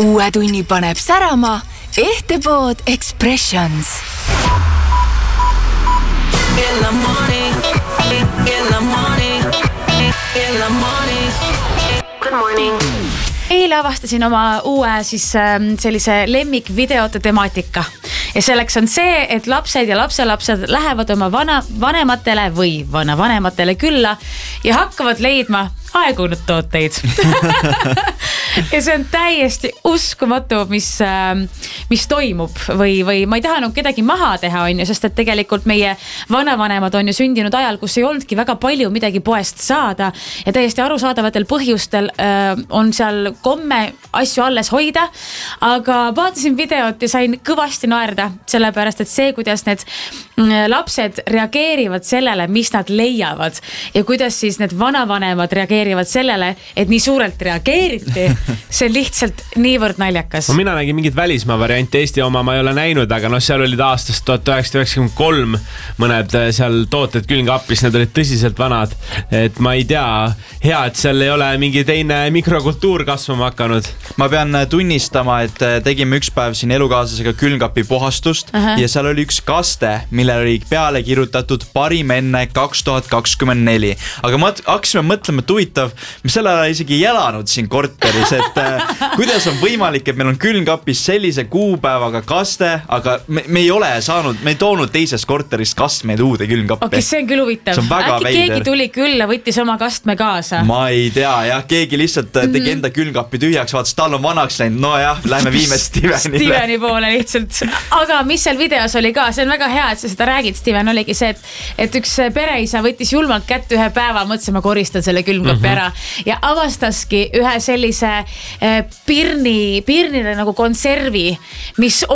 Uue tunni paneb särama Ehtepood Expressions. In the morning, in the morning, in the morning. Good morning. Eile avastasin oma uue sellise lemmikvideote temaatika. Ja selleks on see, et lapsed ja lapselapsed lähevad oma vanematele või vanavanematele külla ja hakkavad leidma aegunud tooteid. Ja see on täiesti uskumatu, mis toimub või ma ei taha kedagi maha teha, on ju, sest et tegelikult meie vanavanemad on ju sündinud ajal, kus ei olnudki väga palju midagi poest saada ja täiesti arusaadavatel põhjustel on seal komme asju alles hoida, aga vaatasin videot ja sain kõvasti naerda, sellepärast et see, kuidas need lapsed reageerivad sellele, mis nad leiavad ja kuidas siis need vanavanemad reageerivad sellele, et nii suurelt reageeriti, see on lihtsalt niivõrd naljakas. No, mina nägin mingit välismaa varianti, Eesti oma ma ei ole näinud, aga seal olid aastast 1993 mõned seal tooted külmkapis, need olid tõsiselt vanad, et ma ei tea, hea, et seal ei ole mingi teine mikrokultuur kasvama hakanud. Ma pean tunnistama, et tegime üks päev siin elukaaslasega külmkapi puhastust ja seal oli üks kaste, mille oli peale kirjutatud parim enne 2024. Aga ma hakkasime mõtlema, et huvitav, me selle ajal isegi ei elanud siin korteris, et kuidas on võimalik, et meil on külmkapis sellise kuupäevaga kaste, aga me ei ole saanud, me ei toonud teisest korterist kastmeid uude külmkappi. Okei, see on küll huvitav. Äkki keegi tuli külla, võttis oma kastme kaasa? Ma ei tea, jah, keegi lihtsalt tegi enda külmkappi tühjaks, vaatas, tal on vanaks läinud, no jah, lähme viime Steveni poole lihtsalt. Aga mis seal videos oli ka, see on väga hea, et sa seda räägid, Steven, oligi see, et üks pereisa võttis julmalt kätt ühe päeva, mõtlesin, ma koristan selle külmkapi ära ja avastaski ühe sellise pirnile nagu konservi, mis